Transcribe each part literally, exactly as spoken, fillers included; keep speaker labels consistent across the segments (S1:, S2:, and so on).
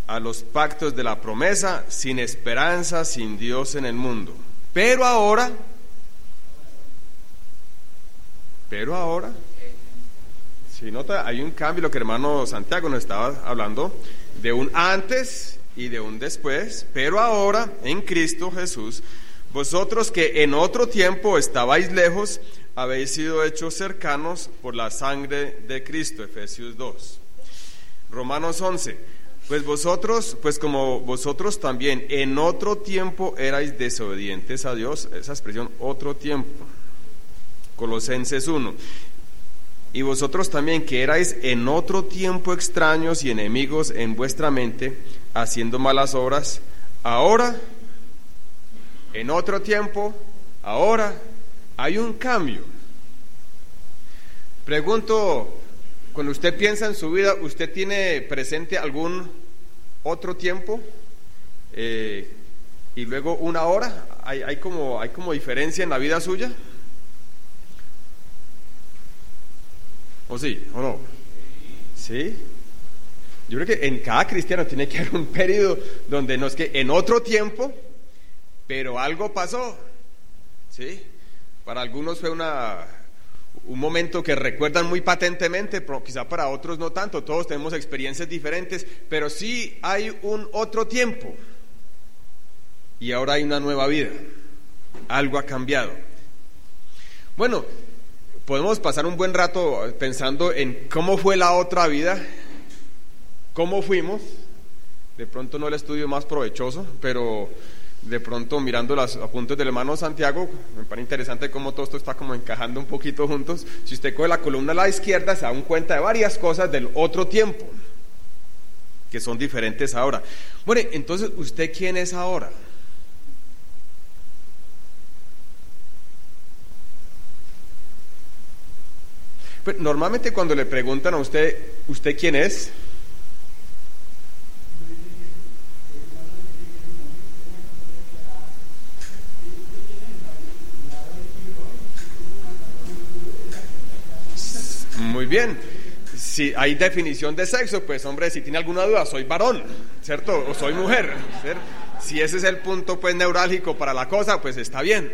S1: a los pactos de la promesa, sin esperanza, sin Dios en el mundo. Pero ahora, pero ahora, si nota, hay un cambio, lo que el hermano Santiago nos estaba hablando, de un antes y de un después. Pero ahora, en Cristo Jesús, vosotros que en otro tiempo estabais lejos, habéis sido hechos cercanos por la sangre de Cristo. Efesios dos. Romanos once. Pues vosotros, pues como vosotros también en otro tiempo erais desobedientes a Dios, esa expresión, otro tiempo. Colosenses uno. Y vosotros también que erais en otro tiempo extraños y enemigos en vuestra mente, haciendo malas obras, ahora, en otro tiempo, ahora, hay un cambio. Pregunto, cuando usted piensa en su vida, ¿usted tiene presente algún otro tiempo? Eh, y luego una hora, ¿hay, hay, como, ¿hay como diferencia en la vida suya? ¿O sí? ¿O no? ¿Sí? Yo creo que en cada cristiano tiene que haber un periodo donde no es que en otro tiempo, pero algo pasó. ¿Sí? Para algunos fue una, un momento que recuerdan muy patentemente, pero quizá para otros no tanto. Todos tenemos experiencias diferentes, pero sí hay un otro tiempo. Y ahora hay una nueva vida. Algo ha cambiado. Bueno, podemos pasar un buen rato pensando en cómo fue la otra vida, cómo fuimos. De pronto no el estudio más provechoso, pero de pronto mirando los apuntes del hermano Santiago, me parece interesante cómo todo esto está como encajando un poquito juntos. Si usted coge la columna a la izquierda, se da cuenta de varias cosas del otro tiempo, que son diferentes ahora. Bueno, entonces, ¿usted quién es ahora? Pues, normalmente cuando le preguntan a usted, ¿usted quién es? Muy bien. Si hay definición de sexo, pues hombre, si tiene alguna duda, soy varón, ¿cierto? O soy mujer, ¿cierto? Si ese es el punto pues neurálgico para la cosa, pues está bien.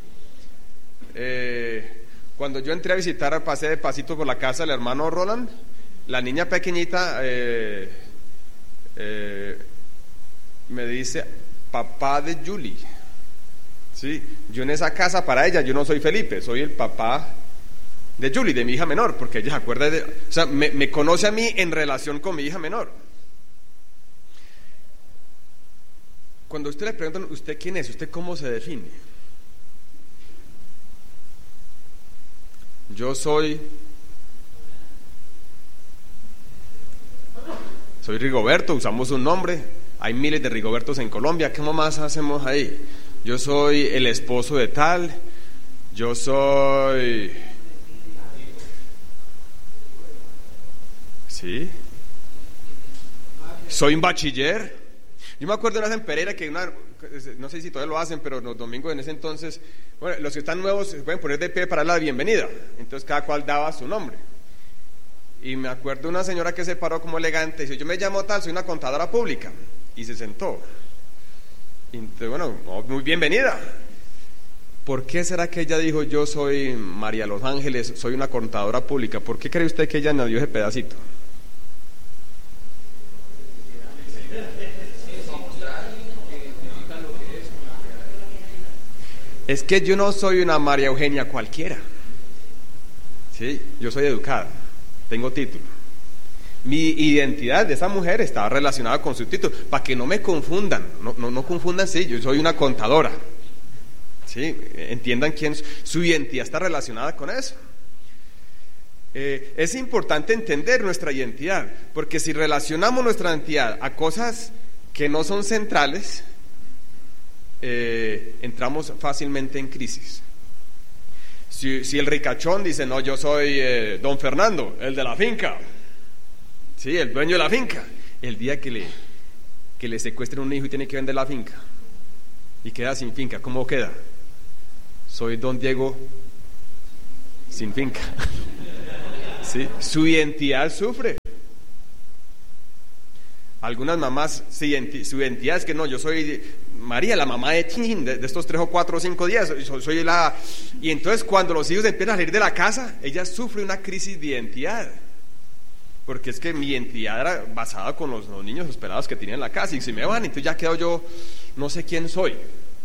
S1: Eh, cuando yo entré a visitar, pasé de pasito por la casa del hermano Roland, la niña pequeñita eh, eh, me dice, papá de Julie. Sí, yo en esa casa para ella, yo no soy Felipe, soy el papá de Julie, de mi hija menor, porque ella se acuerda de, o sea, me, me conoce a mí en relación con mi hija menor. Cuando usted le preguntan, ¿usted quién es? ¿Usted cómo se define? Yo soy soy Rigoberto, usamos un nombre, hay miles de Rigobertos en Colombia, ¿qué más hacemos ahí? Yo soy el esposo de tal, yo soy... ¿Sí? Soy un bachiller. Yo me acuerdo una vez en Pereira que una, no sé si todavía lo hacen, pero los domingos en ese entonces, bueno, los que están nuevos se pueden poner de pie para la bienvenida. Entonces cada cual daba su nombre. Y me acuerdo una señora que se paró como elegante y dice, yo me llamo tal, soy una contadora pública. Y se sentó. Y entonces, bueno, muy bienvenida. ¿Por qué será que ella dijo, yo soy María Los Ángeles, soy una contadora pública? ¿Por qué cree usted que ella añadió ese pedacito? Es que yo no soy una María Eugenia cualquiera. Sí, yo soy educada, tengo título. Mi identidad de esa mujer estaba relacionada con su título, para que no me confundan, no, no, no confundan, sí, yo soy una contadora. Sí, entiendan quién, su identidad está relacionada con eso. Eh, es importante entender nuestra identidad, porque si relacionamos nuestra identidad a cosas que no son centrales, Eh, entramos fácilmente en crisis. Si, si el ricachón dice, no, yo soy eh, don Fernando, el de la finca, sí, el dueño de la finca, el día que le, que le secuestren un hijo y tiene que vender la finca y queda sin finca, ¿cómo queda? Soy don Diego sin finca. ¿Sí? Su identidad sufre. Algunas mamás, su identidad es que no, yo soy María, la mamá de Tin, de, de estos tres o cuatro o cinco días, soy, soy la... Y entonces cuando los hijos empiezan a salir de la casa, ella sufre una crisis de identidad. Porque es que mi identidad era basada con los, los niños esperados que tenía en la casa, y si me van, entonces ya quedo yo, no sé quién soy.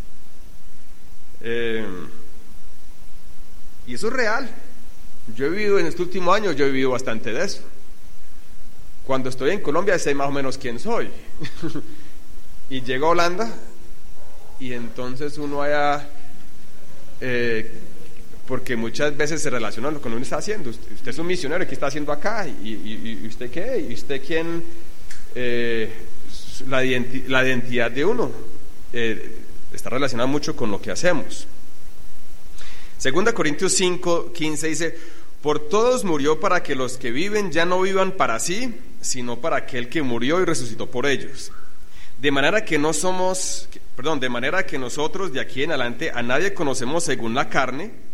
S1: Eh, y eso es real. Yo he vivido en este último año, yo he vivido bastante de eso. Cuando estoy en Colombia sé más o menos quién soy. Y llego a Holanda y entonces uno haya... Eh, porque muchas veces se relaciona con lo que uno está haciendo. Usted, usted es un misionero, ¿qué está haciendo acá? ¿Y, y, y usted qué? ¿Y usted quién? Eh, la, identi- la identidad de uno eh, está relacionada mucho con lo que hacemos. Segunda Corintios cinco, quince dice: por todos murió para que los que viven ya no vivan para sí, sino para aquel que murió y resucitó por ellos. De manera que no somos, perdón, de manera que nosotros de aquí en adelante a nadie conocemos según la carne.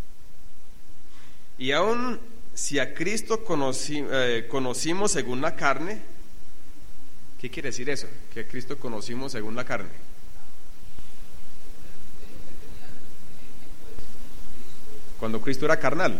S1: Y aun si a Cristo conocí, eh, conocimos según la carne, ¿qué quiere decir eso? Que a Cristo conocimos según la carne. Cuando Cristo era carnal.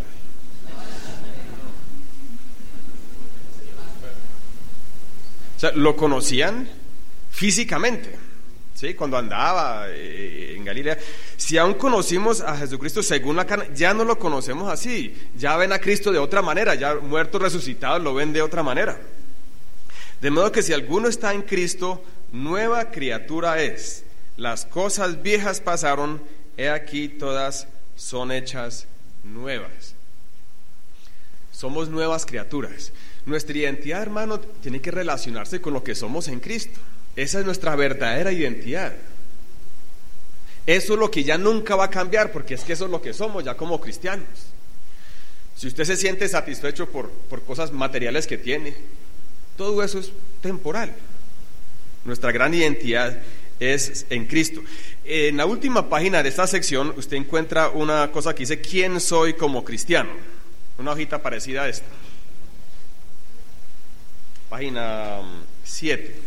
S1: O sea, lo conocían físicamente, ¿sí? Cuando andaba eh, en Galilea. Si aún conocimos a Jesucristo según la carne, ya no lo conocemos así. Ya ven a Cristo de otra manera, ya muertos, resucitados, lo ven de otra manera. De modo que si alguno está en Cristo, nueva criatura es. Las cosas viejas pasaron, he aquí todas son hechas nuevas. Somos nuevas criaturas. Nuestra identidad, hermano, tiene que relacionarse con lo que somos en Cristo. Esa es nuestra verdadera identidad. Eso es lo que ya nunca va a cambiar, porque es que eso es lo que somos ya como cristianos. Si usted se siente satisfecho por, por cosas materiales que tiene, todo eso es temporal. Nuestra gran identidad es en Cristo. En la última página de esta sección usted encuentra una cosa que dice: ¿quién soy como cristiano? Una hojita parecida a esta. Página siete.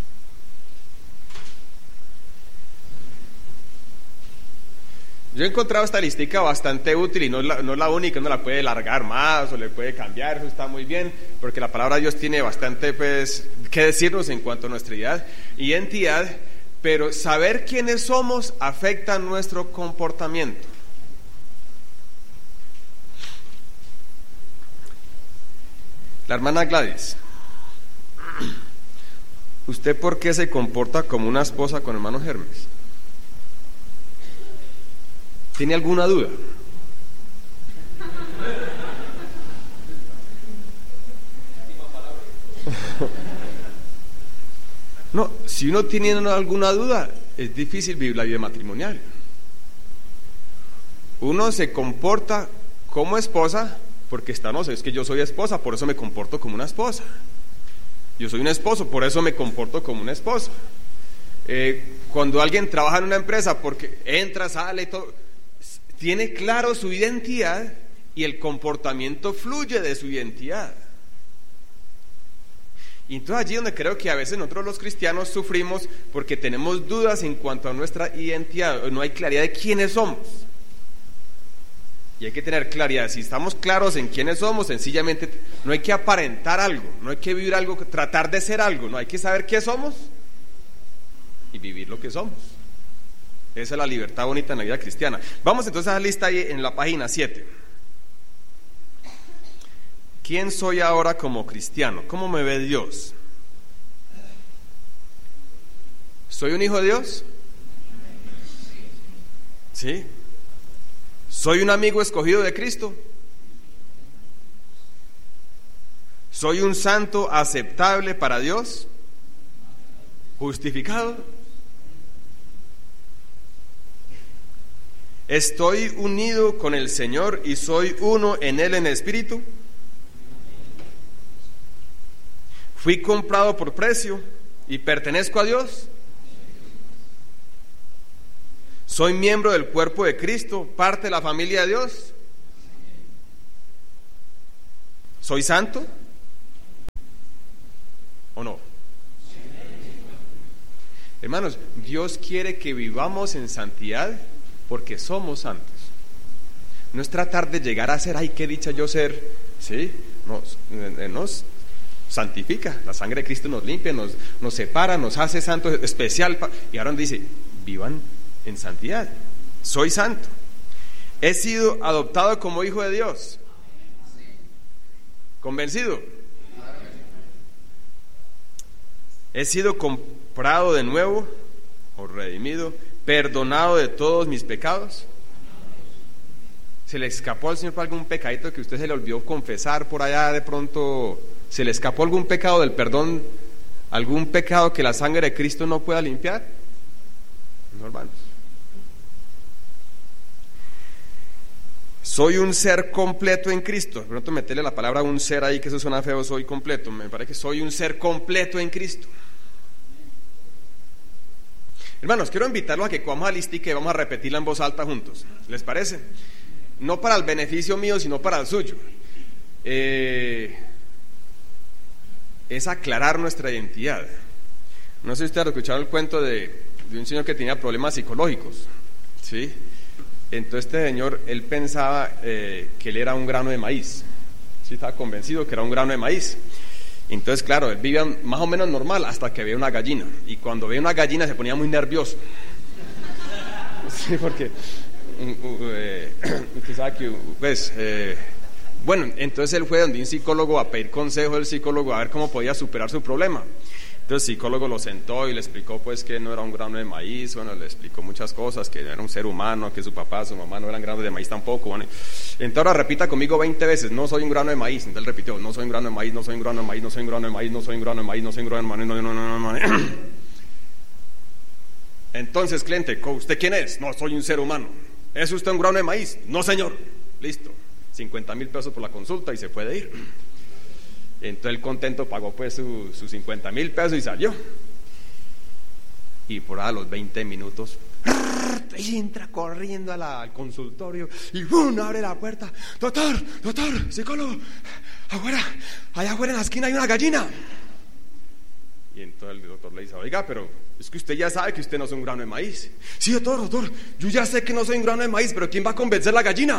S1: Yo he encontrado esta listica bastante útil y no es, la, no es la única, uno la puede largar más o le puede cambiar, eso está muy bien, porque la palabra de Dios tiene bastante pues que decirnos en cuanto a nuestra identidad, identidad, pero saber quiénes somos afecta nuestro comportamiento. La hermana Gladys, ¿usted por qué se comporta como una esposa con hermano Hermes? ¿Tiene alguna duda? No, si uno tiene alguna duda, es difícil vivir la vida matrimonial. Uno se comporta como esposa porque está, no sé, es que yo soy esposa, por eso me comporto como una esposa. Yo soy un esposo, por eso me comporto como una esposa. Eh, cuando alguien trabaja en una empresa, porque entra, sale y todo, tiene claro su identidad y el comportamiento fluye de su identidad. Y entonces allí donde creo que a veces nosotros los cristianos sufrimos, porque tenemos dudas en cuanto a nuestra identidad, no hay claridad de quiénes somos. Y hay que tener claridad. Si estamos claros en quiénes somos, sencillamente no hay que aparentar algo, no hay que vivir algo, tratar de ser algo, no hay que saber qué somos y vivir lo que somos. Esa es la libertad bonita en la vida cristiana. Vamos entonces a la lista ahí en la página siete. ¿Quién soy ahora como cristiano? ¿Cómo me ve Dios? ¿Soy un hijo de Dios? ¿Sí? ¿Soy un amigo escogido de Cristo? ¿Soy un santo aceptable para Dios? ¿Justificado? ¿Estoy unido con el Señor y soy uno en Él en espíritu? ¿Fui comprado por precio y pertenezco a Dios? ¿Soy miembro del cuerpo de Cristo, parte de la familia de Dios? ¿Soy santo? ¿O no? Hermanos, Dios quiere que vivamos en santidad porque somos santos. No es tratar de llegar a ser, ay, qué dicha yo ser, ¿sí? Nos, nos santifica, la sangre de Cristo nos limpia, nos, nos separa, nos hace santos, especial. Y ahora dice, vivan en santidad. Soy santo. He sido adoptado como hijo de Dios. ¿Convencido? He sido comprado de nuevo o redimido, perdonado de todos mis pecados. ¿Se le escapó al Señor por algún pecadito que usted se le olvidó confesar por allá de pronto? ¿Se le escapó algún pecado del perdón? ¿Algún pecado que la sangre de Cristo no pueda limpiar? No, hermanos. Soy un ser completo en Cristo. De pronto meterle la palabra un ser ahí, que eso suena feo, soy completo. Me parece que soy un ser completo en Cristo. Hermanos, quiero invitarlos a que comamos a listica y vamos a repetirla en voz alta juntos. ¿Les parece? No para el beneficio mío, sino para el suyo. Eh, es aclarar nuestra identidad. No sé si ustedes han escuchado el cuento de, de un señor que tenía problemas psicológicos, ¿sí? Entonces este señor, él pensaba eh, que él era un grano de maíz, ¿sí? Estaba convencido que era un grano de maíz. Entonces, claro, él vivía más o menos normal hasta que veía una gallina. Y cuando veía una gallina se ponía muy nervioso. Sí, porque eh, usted sabe que, pues, eh, bueno, entonces él fue donde un psicólogo a pedir consejo del psicólogo a ver cómo podía superar su problema. Entonces el psicólogo lo sentó y le explicó pues que no era un grano de maíz, bueno, le explicó muchas cosas, que era un ser humano, que su papá, su mamá no eran granos de maíz tampoco. Bueno, entonces ahora repita conmigo veinte veces, no soy un grano de maíz. Entonces él repitió, no soy un grano de maíz, no soy un grano de maíz, no soy un grano de maíz, no soy un grano de maíz, no soy un grano de maíz, no, no, no, no, no. Entonces, cliente, ¿usted quién es? No, soy un ser humano. ¿Es usted un grano de maíz? No, señor. Listo, cincuenta mil pesos por la consulta y se puede ir. Entonces él contento pagó pues sus su cincuenta mil pesos y salió. Y por a los veinte minutos entra corriendo a la, al consultorio y ¡bum! Abre la puerta. Doctor, doctor, psicólogo, afuera, allá afuera en la esquina hay una gallina. Y entonces el doctor le dice, oiga, pero es que usted ya sabe que usted no es un grano de maíz. Sí, doctor, doctor, yo ya sé que no soy un grano de maíz, pero ¿quién va a convencer a la gallina?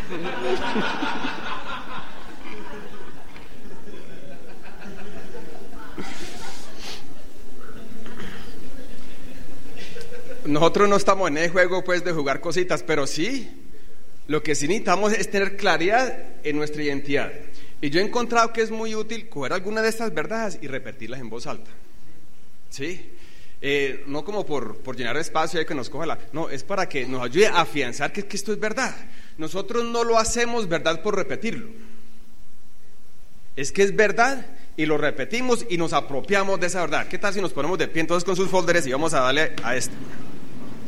S1: Nosotros no estamos en el juego pues de jugar cositas, pero sí, lo que sí necesitamos es tener claridad en nuestra identidad. Y yo he encontrado que es muy útil coger alguna de estas verdades y repetirlas en voz alta, ¿sí? Eh, no como por, por llenar espacio y que nos coja la... No, es para que nos ayude a afianzar que, que esto es verdad. Nosotros no lo hacemos verdad por repetirlo. Es que es verdad y lo repetimos y nos apropiamos de esa verdad. ¿Qué tal si nos ponemos de pie entonces con sus folders y vamos a darle a esto?